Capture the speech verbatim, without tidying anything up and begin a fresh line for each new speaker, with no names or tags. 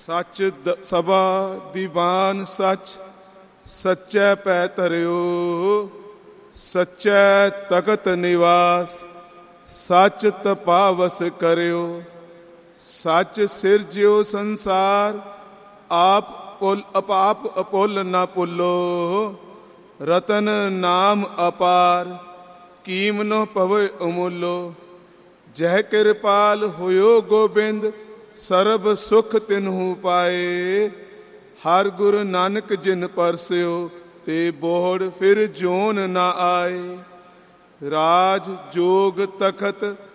ਸੱਚ ਦ ਸਭਾ ਦੀਵਾਨ ਸੱਚ, ਸੱਚੈ ਪੈ ਧਰਿਓ, ਸੱਚੈ ਤਖਤ ਨਿਵਾਸ, ਸੱਚ ਤਪਾਵਸ ਕਰਿਓ। ਸੱਚ ਸਿਰਜਿਓ ਸੰਸਾਰ, ਆਪ ਭੁੱਲ ਅਪਾਪ ਅਭੁੱਲ ਨਾ ਭੁੱਲੋ। ਰਤਨ ਨਾਮ ਅਪਾਰ, ਕੀਮਨੋ ਪਵੈ ਅਮੁੱਲੋ। ਜਹ ਕਿਰਪਾਲ ਹੋਇਓ ਗੋਬਿੰਦ, ਸਰਬ ਸੁਖ ਤਿਨਹੂ ਪਾਏ। ਹਰ ਗੁਰੂ ਨਾਨਕ ਜਿਨ ਪਰਸਿਓ, ਤੇ ਬੋੜ ਫਿਰ ਜੋਨ ਨਾ ਆਏ। ਰਾਜ ਜੋਗ ਤਖਤ